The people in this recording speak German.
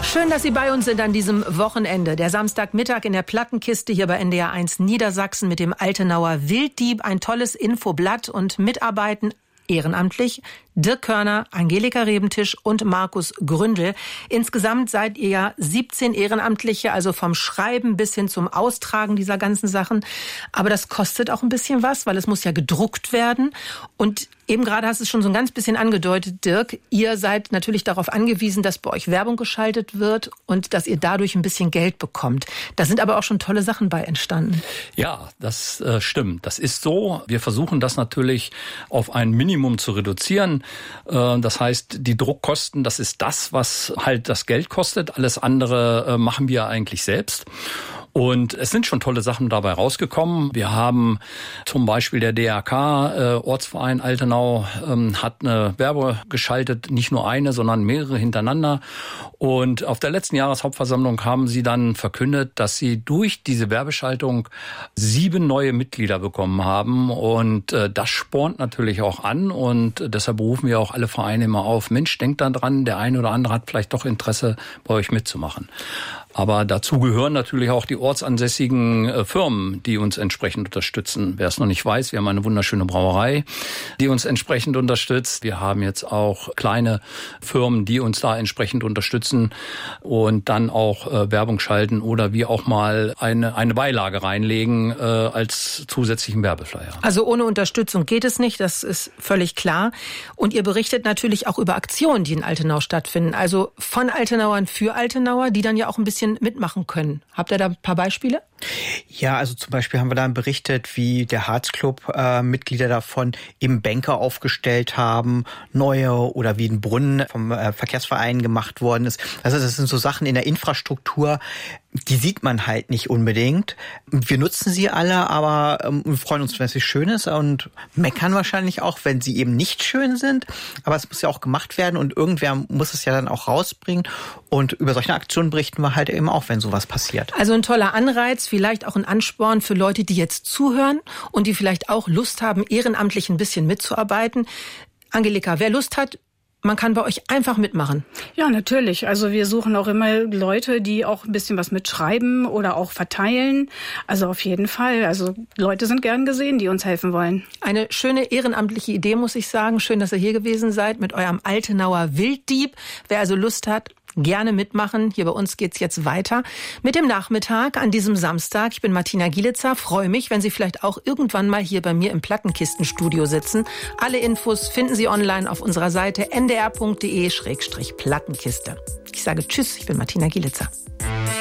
Schön, dass Sie bei uns sind an diesem Wochenende. Der Samstagmittag in der Plattenkiste hier bei NDR 1 Niedersachsen mit dem Altenauer Wilddieb. Ein tolles Infoblatt und Mitarbeiten ehrenamtlich Dirk Körner, Angelika Rebentisch und Markus Gründel. Insgesamt seid ihr ja 17 Ehrenamtliche, also vom Schreiben bis hin zum Austragen dieser ganzen Sachen. Aber das kostet auch ein bisschen was, weil es muss ja gedruckt werden. Und eben gerade hast du es schon so ein ganz bisschen angedeutet, Dirk. Ihr seid natürlich darauf angewiesen, dass bei euch Werbung geschaltet wird und dass ihr dadurch ein bisschen Geld bekommt. Da sind aber auch schon tolle Sachen bei entstanden. Ja, das stimmt. Das ist so. Wir versuchen das natürlich auf ein Minimum zu reduzieren. Das heißt, die Druckkosten, das ist das, was halt das Geld kostet. Alles andere machen wir eigentlich selbst. Und es sind schon tolle Sachen dabei rausgekommen. Wir haben zum Beispiel der DRK, Ortsverein Altenau, hat eine Werbe geschaltet, nicht nur eine, sondern mehrere hintereinander. Und auf der letzten Jahreshauptversammlung haben sie dann verkündet, dass sie durch diese Werbeschaltung 7 neue Mitglieder bekommen haben. Und das spornt natürlich auch an. Und deshalb berufen wir auch alle Vereine immer auf, Mensch, denkt da dran, der eine oder andere hat vielleicht doch Interesse, bei euch mitzumachen. Aber dazu gehören natürlich auch die ortsansässigen Firmen, die uns entsprechend unterstützen. Wer es noch nicht weiß, wir haben eine wunderschöne Brauerei, die uns entsprechend unterstützt. Wir haben jetzt auch kleine Firmen, die uns da entsprechend unterstützen und dann auch Werbung schalten oder wie auch mal eine Beilage reinlegen als zusätzlichen Werbeflyer. Also ohne Unterstützung geht es nicht, das ist völlig klar. Und ihr berichtet natürlich auch über Aktionen, die in Altenau stattfinden. Also von Altenauern für Altenauer, die dann ja auch ein bisschen mitmachen können. Habt ihr da ein paar Beispiele? Ja, also zum Beispiel haben wir dann berichtet, wie der Harzclub Mitglieder davon eben Bänke aufgestellt haben, neue oder wie ein Brunnen vom Verkehrsverein gemacht worden ist. Also das sind so Sachen in der Infrastruktur, die sieht man halt nicht unbedingt. Wir nutzen sie alle, aber wir freuen uns, wenn es schön ist und meckern wahrscheinlich auch, wenn sie eben nicht schön sind. Aber es muss ja auch gemacht werden und irgendwer muss es ja dann auch rausbringen. Und über solche Aktionen berichten wir halt eben auch, wenn sowas passiert. Also ein toller Anreiz, vielleicht auch ein Ansporn für Leute, die jetzt zuhören und die vielleicht auch Lust haben, ehrenamtlich ein bisschen mitzuarbeiten. Angelika, wer Lust hat, man kann bei euch einfach mitmachen. Ja, natürlich. Also wir suchen auch immer Leute, die auch ein bisschen was mitschreiben oder auch verteilen. Also auf jeden Fall. Also Leute sind gern gesehen, die uns helfen wollen. Eine schöne ehrenamtliche Idee, muss ich sagen. Schön, dass ihr hier gewesen seid mit eurem Altenauer Wilddieb. Wer also Lust hat, gerne mitmachen. Hier bei uns geht's jetzt weiter mit dem Nachmittag an diesem Samstag. Ich bin Martina Gielitzer, freue mich, wenn Sie vielleicht auch irgendwann mal hier bei mir im Plattenkistenstudio sitzen. Alle Infos finden Sie online auf unserer Seite ndr.de/Plattenkiste. Ich sage Tschüss, ich bin Martina Gielitzer.